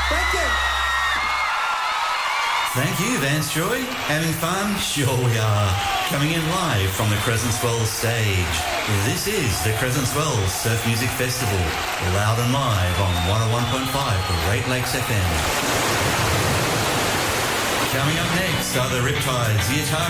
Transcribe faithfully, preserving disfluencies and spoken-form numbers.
Thank you. Thank you, Vance Joy. Having fun? Sure we are. Coming in live from the Crescent Swells stage. This is the Crescent Swells Surf Music Festival. Loud and live on one oh one point five Great Lakes F M. Coming up next are the Riptides, the Atari